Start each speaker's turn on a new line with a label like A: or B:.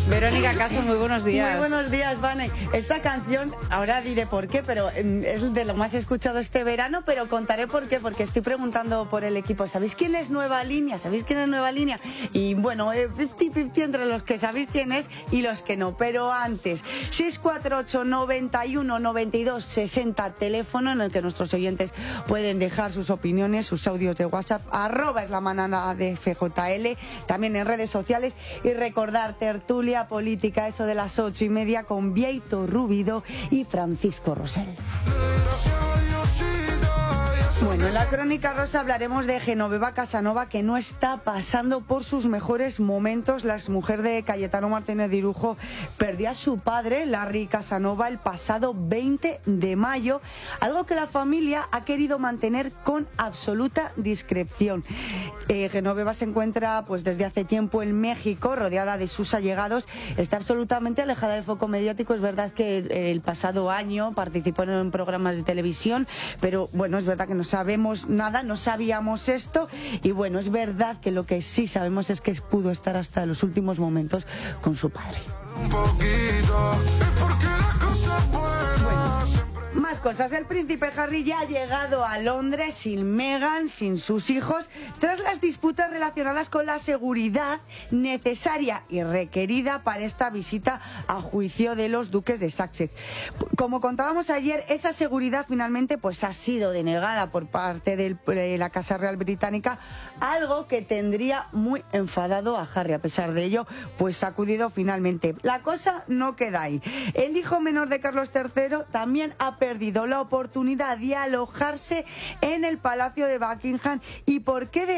A: Verónica Caso, muy buenos días.
B: Muy buenos días, Vane. Esta canción, ahora diré por qué, pero es de lo más escuchado este verano, pero contaré por qué, porque estoy preguntando por el equipo. ¿Sabéis quién es Nueva Línea? ¿Sabéis quién es Nueva Línea? Y bueno, 50-50 entre los que sabéis quién es y los que no. Pero antes, 648 91 92 60, teléfono en el que nuestros oyentes pueden dejar sus opiniones, sus audios de WhatsApp, @es-la-manada de FJL, también en redes sociales. Y recordar, tertulia política, eso de las 8:30, con Vieito Rubido y Francisco Rosell. Bueno, en la Crónica Rosa hablaremos de Genoveva Casanova, que no está pasando por sus mejores momentos. La exmujer de Cayetano Martínez de Irujo perdió a su padre, Larry Casanova, el pasado 20 de mayo, algo que la familia ha querido mantener con absoluta discreción. Genoveva se encuentra pues desde hace tiempo en México, rodeada de sus allegados. Está absolutamente alejada del foco mediático. Es verdad que el pasado año participó en programas de televisión, pero bueno, es verdad que no sabemos nada, no sabíamos esto, y bueno, es verdad que lo que sí sabemos es que pudo estar hasta los últimos momentos con su padre. Más cosas. El príncipe Harry ya ha llegado a Londres sin Meghan, sin sus hijos, tras las disputas relacionadas con la seguridad necesaria y requerida para esta visita a juicio de los duques de Sussex. Como contábamos ayer, esa seguridad finalmente pues ha sido denegada por parte de la Casa Real Británica, algo que tendría muy enfadado a Harry. A pesar de ello, pues ha acudido finalmente. La cosa no queda ahí. El hijo menor de Carlos III también ha perdido la oportunidad de alojarse en el Palacio de Buckingham. ¿Y por qué?